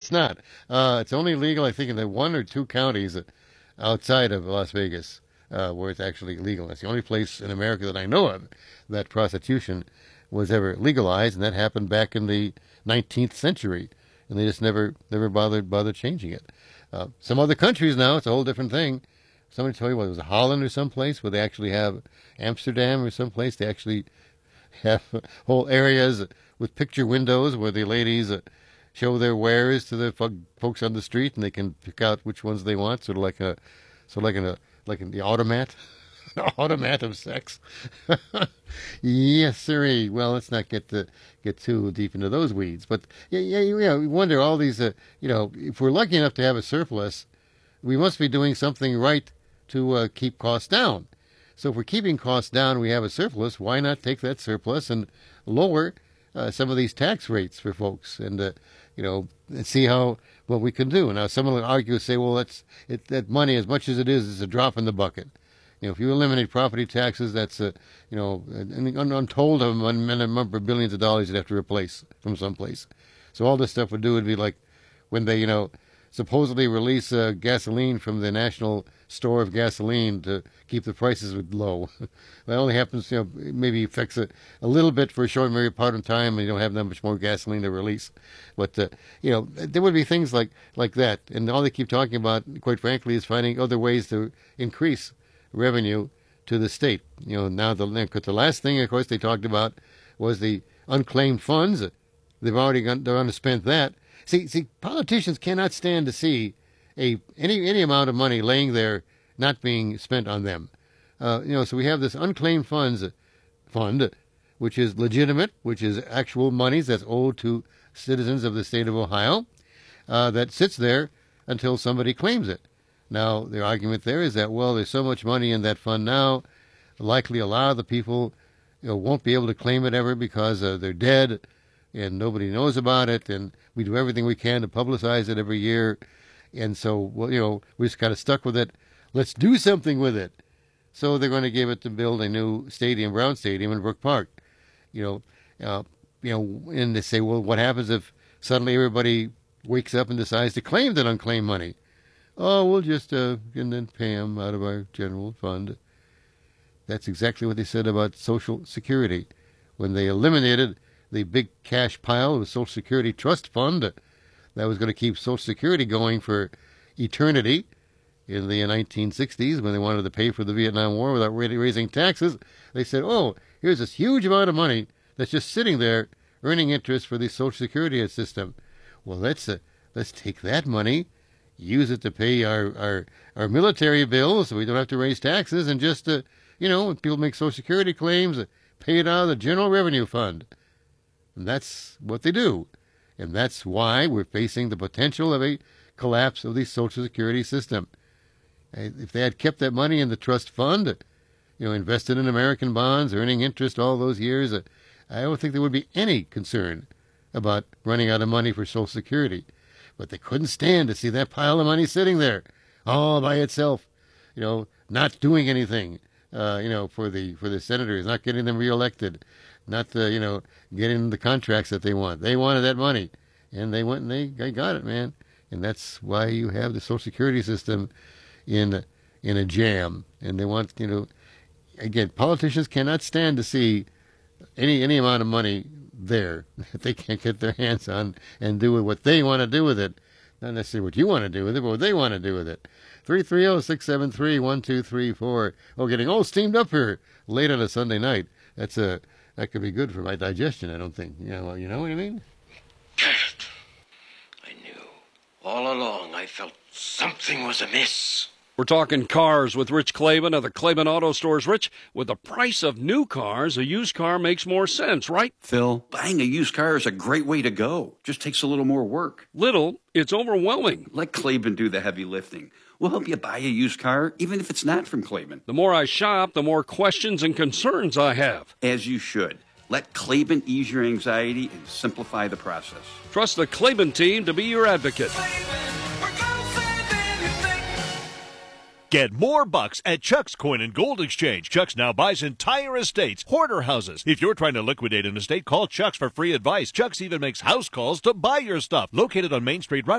it's not. It's only legal, I think, in the one or two counties outside of Las Vegas where it's actually legal. That's the only place in America that I know of that prostitution was ever legalized, and that happened back in the 19th century, and they just never bothered changing it. Some other countries now, it's a whole different thing. Somebody told me what it was, Holland or someplace where they actually have Amsterdam or someplace. They actually have whole areas with picture windows where the ladies show their wares to the folks on the street, and they can pick out which ones they want. Sort of like the automat, an automat of sex. Yes, sirree. Well, let's not get too deep into those weeds. But we wonder all these. If we're lucky enough to have a surplus, we must be doing something right to keep costs down. So if we're keeping costs down, we have a surplus. Why not take that surplus and lower some of these tax rates for folks, and and see what we can do? Now, some will argue, say, well, that money, as much as it is a drop in the bucket. If you eliminate property taxes, that's an untold number of billions of dollars you'd have to replace from someplace. So all this stuff would be like when they, supposedly release gasoline from the National Store of Gasoline to keep the prices low. That only happens, maybe affects a little bit for a short part of time, and you don't have that much more gasoline to release. But, there would be things like that. And all they keep talking about, quite frankly, is finding other ways to increase revenue to the state. Now the last thing, of course, they talked about was the unclaimed funds. They're going to spend that. See, politicians cannot stand to see any amount of money laying there not being spent on them. So we have this unclaimed fund, which is legitimate, which is actual monies that's owed to citizens of the state of Ohio, that sits there until somebody claims it. Now, the argument there is that, well, there's so much money in that fund now, likely a lot of the people won't be able to claim it ever because they're dead, and nobody knows about it, and we do everything we can to publicize it every year. And so, we're just kind of stuck with it. Let's do something with it. So they're going to give it to build a new stadium, Brown Stadium in Brook Park. And they say, well, what happens if suddenly everybody wakes up and decides to claim that unclaimed money? Oh, we'll just and then pay them out of our general fund. That's exactly what they said about Social Security when they eliminated the big cash pile of the Social Security Trust Fund that was going to keep Social Security going for eternity in the 1960s when they wanted to pay for the Vietnam War without raising taxes. They said, oh, here's this huge amount of money that's just sitting there earning interest for the Social Security system. Well, let's take that money, use it to pay our military bills so we don't have to raise taxes, and just, when people make Social Security claims, pay it out of the General Revenue Fund. And that's what they do. And that's why we're facing the potential of a collapse of the Social Security system. If they had kept that money in the trust fund, invested in American bonds, earning interest all those years, I don't think there would be any concern about running out of money for Social Security. But they couldn't stand to see that pile of money sitting there all by itself, not doing anything, for the senators, not getting them reelected, not, getting the contracts that they want. They wanted that money, and they went and they got it, man. And that's why you have the Social Security system in a jam. And they want, again, politicians cannot stand to see any amount of money there that they can't get their hands on and do what they want to do with it. Not necessarily what you want to do with it, but what they want to do with it. 330-673-1234. Oh, getting all steamed up here late on a Sunday night. That could be good for my digestion, I don't think. You know what I mean? I knew. All along I felt something was amiss. We're talking cars with Rich Klaban of the Klaban Auto Stores. Rich, with the price of new cars, a used car makes more sense, right? Phil, buying a used car is a great way to go. Just takes a little more work. Little? It's overwhelming. Let Klaban do the heavy lifting. We'll help you buy a used car, even if it's not from Klaban. The more I shop, the more questions and concerns I have. As you should. Let Klaban ease your anxiety and simplify the process. Trust the Klaban team to be your advocate. Get more bucks at Chuck's Coin and Gold Exchange. Chuck's now buys entire estates, hoarder houses. If you're trying to liquidate an estate, call Chuck's for free advice. Chuck's even makes house calls to buy your stuff. Located on Main Street,